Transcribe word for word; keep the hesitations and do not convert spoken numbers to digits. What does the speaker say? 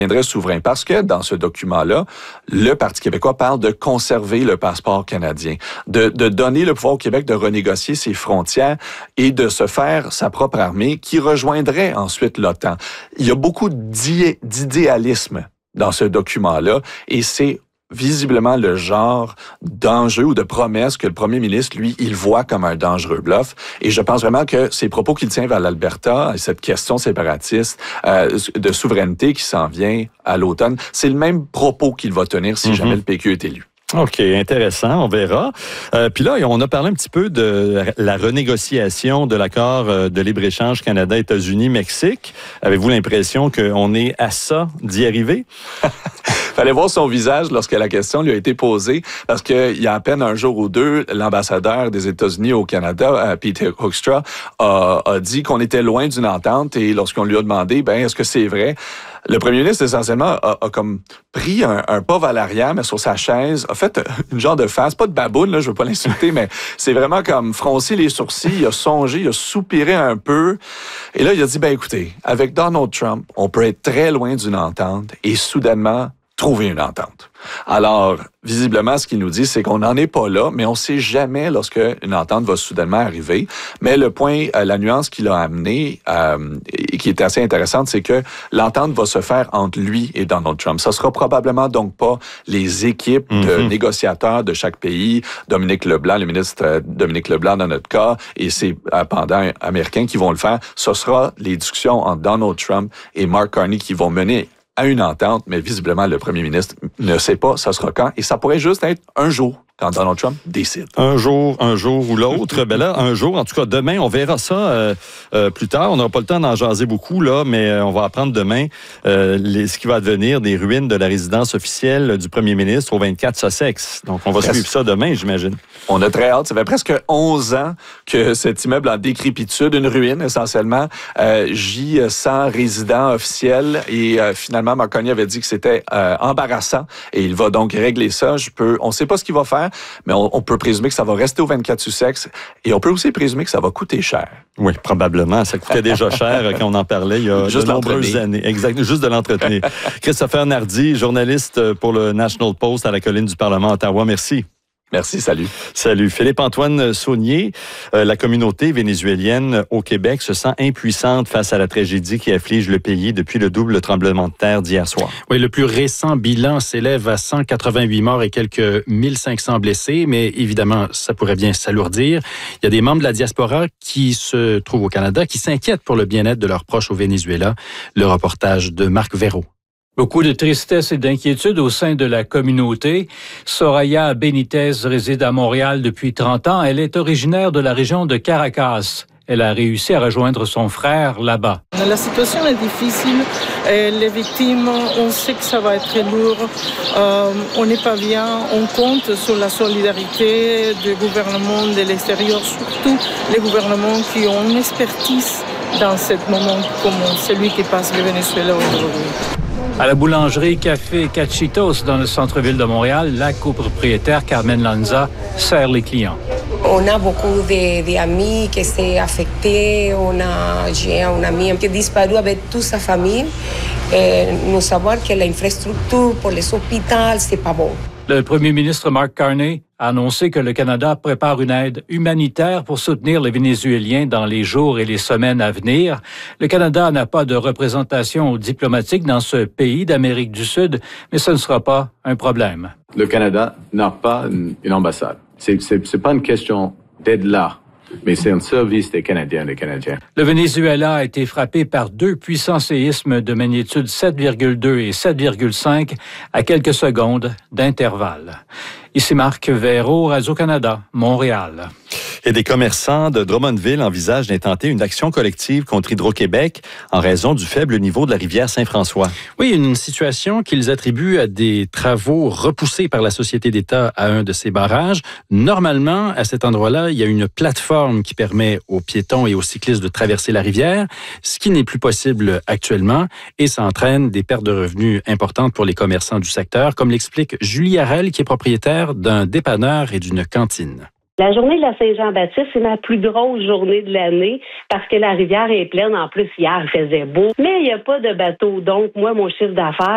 deviendrait souverain. Parce que dans ce document-là, le Parti québécois parle de conserver le passeport canadien, de, de donner le pouvoir au Québec de renégocier ses frontières et de se faire sa propre armée qui rejoindrait ensuite l'OTAN. Il y a beaucoup d'idéalisme dans ce document-là et c'est visiblement le genre d'enjeu ou de promesse que le premier ministre, lui, il voit comme un dangereux bluff. Et je pense vraiment que ces propos qu'il tient vers l'Alberta, cette question séparatiste euh, de souveraineté qui s'en vient à l'automne, c'est le même propos qu'il va tenir si mm-hmm. jamais le P Q est élu. OK, intéressant, on verra. Euh, puis là, on a parlé un petit peu de la renégociation de l'accord de libre-échange Canada-États-Unis-Mexique. Avez-vous l'impression qu'on est à ça d'y arriver? Fallait voir son visage lorsque la question lui a été posée, parce qu'il y a à peine un jour ou deux, l'ambassadeur des États-Unis au Canada, Peter Hoekstra, a, a dit qu'on était loin d'une entente et lorsqu'on lui a demandé, ben est-ce que c'est vrai? Le premier ministre, essentiellement, a, a comme pris un, un pas vers l'arrière, mais sur sa chaise, a fait une genre de face, pas de baboune, là, je veux pas l'insulter, mais c'est vraiment comme froncer les sourcils, il a songé, il a soupiré un peu, et là, il a dit, ben écoutez, avec Donald Trump, on peut être très loin d'une entente, et soudainement, trouver une entente. Alors, visiblement, ce qu'il nous dit, c'est qu'on n'en est pas là, mais on ne sait jamais lorsque une entente va soudainement arriver. Mais le point, euh, la nuance qu'il a amenée, euh, et qui est assez intéressante, c'est que l'entente va se faire entre lui et Donald Trump. Ça sera probablement donc pas les équipes mm-hmm. de négociateurs de chaque pays, Dominique Leblanc, le ministre euh, Dominique Leblanc dans notre cas, et ses euh, pendants américains qui vont le faire. Ce sera les discussions entre Donald Trump et Mark Carney qui vont mener à une entente, mais visiblement, le premier ministre ne sait pas ça sera quand, et ça pourrait juste être un jour quand Donald Trump décide. Un jour, un jour ou l'autre. Ben là, un jour, en tout cas, demain, on verra ça euh, euh, plus tard. On n'aura pas le temps d'en jaser beaucoup, là, mais euh, on va apprendre demain euh, les, ce qui va devenir des ruines de la résidence officielle du premier ministre au vingt-quatre Sussex. Donc, on va Presque. suivre ça demain, j'imagine. On a très hâte. Ça fait presque onze ans que cet immeuble en décrépitude, une ruine essentiellement, euh, gît sans résident officiel. Et euh, finalement, Mark Carney avait dit que c'était euh, embarrassant. Et il va donc régler ça. Je peux, on ne sait pas ce qu'il va faire, mais on, on peut présumer que ça va rester au vingt-quatre Sussex. Et on peut aussi présumer que ça va coûter cher. Oui, probablement. Ça coûtait déjà cher quand on en parlait il y a juste de nombreuses années. Exact, juste de l'entretenir. Christopher Nardi, journaliste pour le National Post à la colline du Parlement à Ottawa. Merci. Merci, salut. Salut. Philippe-Antoine Saunier, euh, la communauté vénézuélienne au Québec se sent impuissante face à la tragédie qui afflige le pays depuis le double tremblement de terre d'hier soir. Oui, le plus récent bilan s'élève à cent quatre-vingt-huit morts et quelques mille cinq cents blessés, mais évidemment, ça pourrait bien s'alourdir. Il y a des membres de la diaspora qui se trouvent au Canada qui s'inquiètent pour le bien-être de leurs proches au Venezuela. Le reportage de Marc Véraud. Beaucoup de tristesse et d'inquiétude au sein de la communauté. Soraya Benitez réside à Montréal depuis trente ans. Elle est originaire de la région de Caracas. Elle a réussi à rejoindre son frère là-bas. La situation est difficile. Et les victimes, on sait que ça va être très lourd. Euh, on n'est pas bien. On compte sur la solidarité du gouvernement de l'extérieur, surtout les gouvernements qui ont une expertise dans ce moment comme celui qui passe le Venezuela aujourd'hui. À la boulangerie Café Cachitos dans le centre-ville de Montréal, la copropriétaire Carmen Lanza sert les clients. On a beaucoup d'amis qui sont affectés. On a, j'ai un ami qui a disparu avec toute sa famille. Et nous savons que l'infrastructure pour les hôpitaux, c'est pas bon. Le premier ministre Mark Carney a annoncé que le Canada prépare une aide humanitaire pour soutenir les Vénézuéliens dans les jours et les semaines à venir. Le Canada n'a pas de représentation diplomatique dans ce pays d'Amérique du Sud, mais ce ne sera pas un problème. Le Canada n'a pas une ambassade. C'est, c'est, c'est pas une question d'aide là, mais c'est un service des Canadiens, des Canadiens. Le Venezuela a été frappé par deux puissants séismes de magnitude sept virgule deux et sept virgule cinq à quelques secondes d'intervalle. Ici Marc Véraud, Radio-Canada, Montréal. Et des commerçants de Drummondville envisagent d'intenter une action collective contre Hydro-Québec en raison du faible niveau de la rivière Saint-François. Oui, une situation qu'ils attribuent à des travaux repoussés par la Société d'État à un de ces barrages. Normalement, à cet endroit-là, il y a une plateforme qui permet aux piétons et aux cyclistes de traverser la rivière, ce qui n'est plus possible actuellement, et ça entraîne des pertes de revenus importantes pour les commerçants du secteur, comme l'explique Julie Harel, qui est propriétaire d'un dépanneur et d'une cantine. La journée de la Saint-Jean-Baptiste, c'est ma plus grosse journée de l'année parce que la rivière est pleine. En plus, hier, il faisait beau. Mais il n'y a pas de bateau. Donc, moi, mon chiffre d'affaires